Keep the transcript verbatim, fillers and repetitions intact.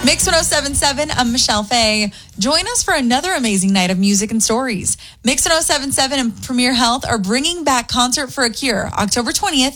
Mix one oh seven point seven, I'm Michelle Fay. Join us for another amazing night of music and stories. Mix one oh seven point seven and Premier Health are bringing back Concert for a Cure, October twentieth